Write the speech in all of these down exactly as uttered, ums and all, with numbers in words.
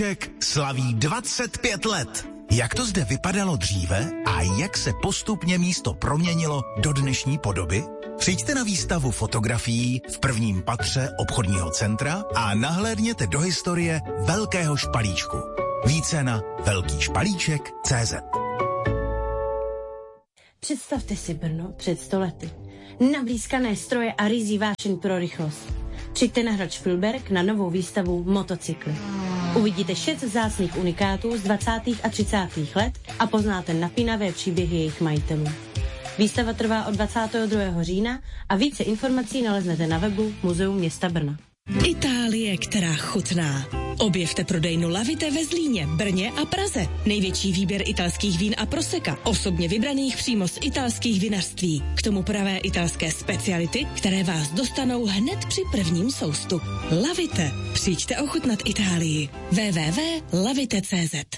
slaví dvacet pět let. Jak to zde vypadalo dříve a jak se postupně místo proměnilo do dnešní podoby? Přijďte na výstavu fotografií v prvním patře obchodního centra a nahlédněte do historie Velkého špalíčku. Více na velký špalíček tečka cé zet. Představte si Brno před sto lety. Nablízkané stroje a ryzí vášeň pro rychlost. Přijďte na hrad Špilberk na novou výstavu Motocykly. Uvidíte šest vzácných unikátů z dvacátých a třicátých let a poznáte napínavé příběhy jejich majitelů. Výstava trvá od dvacátého druhého října a více informací naleznete na webu Muzeum města Brna. Itálie, která chutná. Objevte prodejnu Lavite ve Zlíně, Brně a Praze. Největší výběr italských vín a proseka, osobně vybraných přímo z italských vinařství. K tomu pravé italské speciality, které vás dostanou hned při prvním soustu. Lavite. Přijďte ochutnat Itálii. w w w tečka lavite tečka cé zet.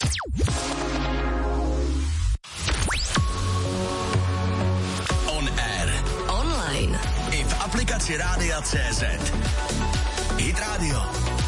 On air. Online. I v aplikaci Rádia tečka cé zet. Hit Radio.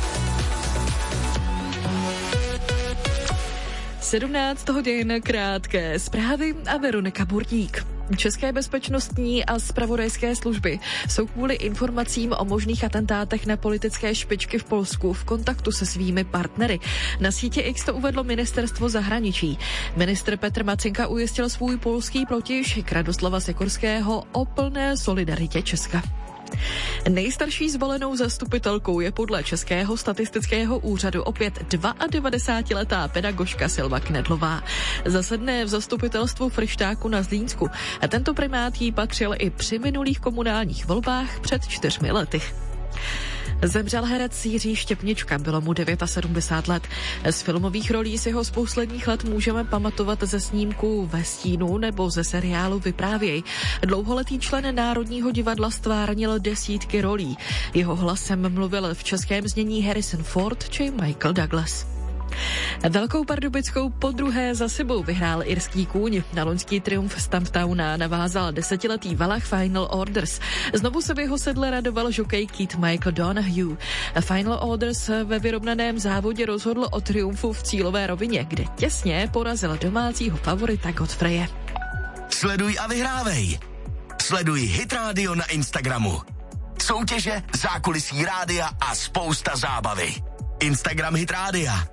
sedmnáct hodin, krátké zprávy a Veronika Burník. České bezpečnostní a zpravodajské služby jsou kvůli informacím o možných atentátech na politické špičky v Polsku v kontaktu se svými partnery. Na sítě X to uvedlo ministerstvo zahraničí. Ministr Petr Macinka ujistil svůj polský protějšek Radoslava Sikorského o plné solidaritě Česka. Nejstarší zvolenou zastupitelkou je podle Českého statistického úřadu opět devadesátidvouletá pedagožka Silva Knedlová. Zasedne v zastupitelstvu Fryštáku na Zlínsku a tento primát jí patřil i při minulých komunálních volbách před čtyřmi lety. Zemřel herec Jiří Štěpnička, bylo mu sedmdesát devět let. Z filmových rolí si ho z posledních let můžeme pamatovat ze snímku Ve stínu nebo ze seriálu Vyprávěj. Dlouholetý člen Národního divadla stvárnil desítky rolí. Jeho hlasem mluvil v českém znění Harrison Ford či Michael Douglas. Velkou Pardubickou podruhé za sebou vyhrál irský kůň. Na loňský triumf Stumptowna navázal desetiletý Valach Final Orders. Znovu se v jeho sedle radoval žokej Keith Michael Donahue. Final Orders ve vyrovnaném závodě rozhodl o triumfu v cílové rovině, kde těsně porazil domácího favorita Godfreje. Sleduj a vyhrávej. Sleduj Hit Radio na Instagramu. Soutěže, zákulisí rádia a spousta zábavy. Instagram Hit Rádia.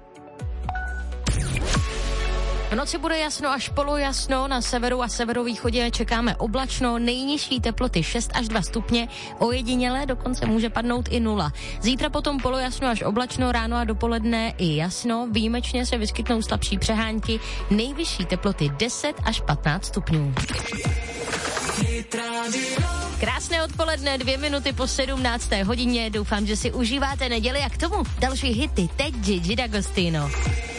V noci bude jasno až polojasno, na severu a severovýchodě čekáme oblačno, nejnižší teploty šest až dva stupně, ojedinělé dokonce může padnout i nula. Zítra potom polojasno až oblačno, ráno a dopoledne i jasno, výjimečně se vyskytnou slabší přehánky, nejvyšší teploty deset až patnáct stupňů. Krásné odpoledne, dvě minuty po sedmnácté hodině, doufám, že si užíváte neděli a k tomu další hity, teď Gigi D'Agostino.